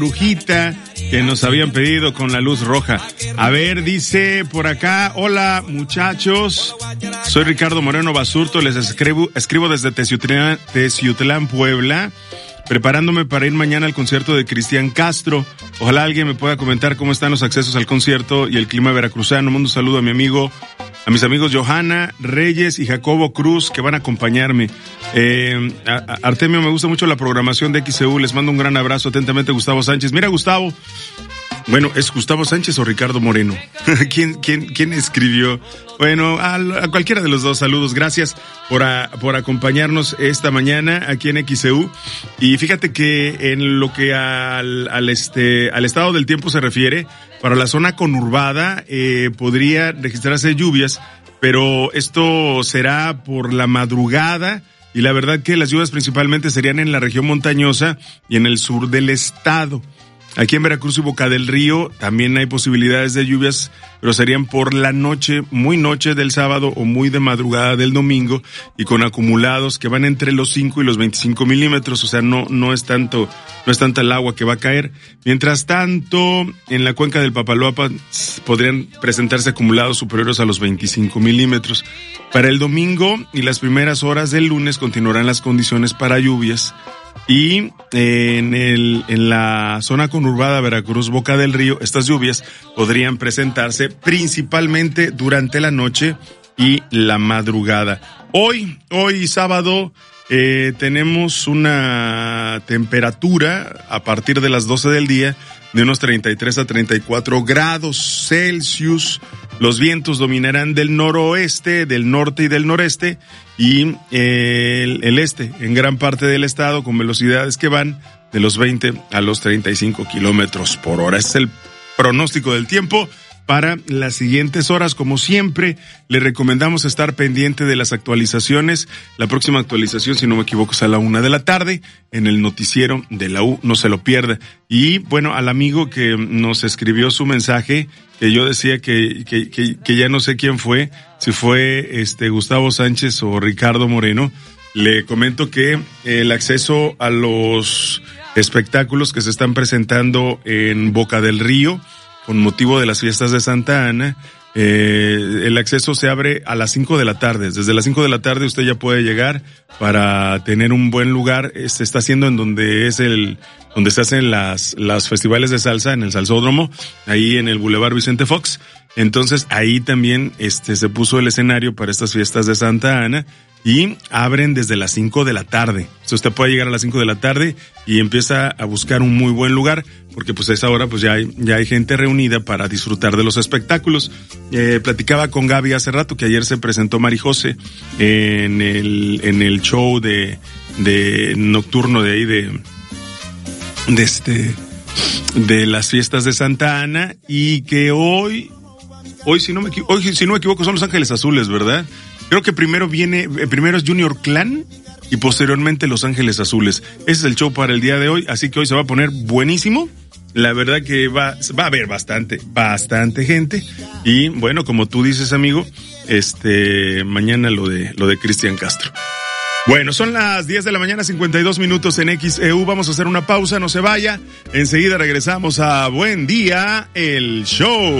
brujita que nos habían pedido con la luz roja. A ver, dice por acá, hola muchachos, soy Ricardo Moreno Basurto, les escribo desde Teciutlán, Puebla, preparándome para ir mañana al concierto de Cristian Castro. Ojalá alguien me pueda comentar cómo están los accesos al concierto y el clima veracruzano. Mando un saludo a mis amigos Johanna Reyes y Jacobo Cruz, que van a acompañarme. Artemio, me gusta mucho la programación de XEU, les mando un gran abrazo, atentamente Gustavo Sánchez. Mira, Gustavo, bueno, ¿es Gustavo Sánchez o Ricardo Moreno? ¿Quién escribió? Bueno, a cualquiera de los dos, saludos, gracias por acompañarnos esta mañana aquí en XEU. Y fíjate que en lo que al estado del tiempo se refiere, para la zona conurbada podría registrarse lluvias, pero esto será por la madrugada. Y la verdad que las lluvias principalmente serían en la región montañosa y en el sur del estado. Aquí en Veracruz y Boca del Río también hay posibilidades de lluvias, pero serían por la noche, muy noche del sábado o muy de madrugada del domingo, y con acumulados que van entre los 5 y los 25 milímetros, o sea, no es tanta el agua que va a caer. Mientras tanto, en la cuenca del Papaloapan podrían presentarse acumulados superiores a los 25 milímetros. Para el domingo y las primeras horas del lunes continuarán las condiciones para lluvias. Y en la zona conurbada Veracruz, Boca del Río, estas lluvias podrían presentarse principalmente durante la noche y la madrugada. Hoy sábado, tenemos una temperatura a partir de las 12 del día de unos 33 a 34 grados Celsius. Los vientos dominarán del noroeste, del norte y del noreste, y el este en gran parte del estado, con velocidades que van de los 20 a los 35 kilómetros por hora. Este es el pronóstico del tiempo para las siguientes horas. Como siempre, le recomendamos estar pendiente de las actualizaciones. La próxima actualización, si no me equivoco, es a la 1 de la tarde en el noticiero de la U, no se lo pierda. Y bueno, al amigo que nos escribió su mensaje, que yo decía que ya no sé quién fue, si fue Gustavo Sánchez o Ricardo Moreno, le comento que el acceso a los espectáculos que se están presentando en Boca del Río con motivo de las fiestas de Santa Ana, el acceso se abre a las 5 de la tarde. Desde las 5 de la tarde usted ya puede llegar para tener un buen lugar. Se está haciendo en donde se hacen las festivales de salsa, en el Salsódromo, ahí en el Boulevard Vicente Fox. Entonces ahí también se puso el escenario para estas fiestas de Santa Ana, y abren desde las 5 de la tarde. Entonces usted puede llegar a las 5 de la tarde y empieza a buscar un muy buen lugar, porque pues a esa hora pues ya hay gente reunida para disfrutar de los espectáculos. Platicaba con Gaby hace rato que ayer se presentó Marijose en el show de nocturno de ahí de las fiestas de Santa Ana, y que hoy si no me equivoco son Los Ángeles Azules, ¿verdad? Creo que primero es Junior Clan y posteriormente Los Ángeles Azules. Ese es el show para el día de hoy, así que hoy se va a poner buenísimo. La verdad que va a haber bastante gente. Y bueno, como tú dices, amigo, mañana lo de Cristian Castro. Bueno, son las 10 de la mañana, 52 minutos en XEU. Vamos a hacer una pausa, no se vaya. Enseguida regresamos a Buen Día, el show.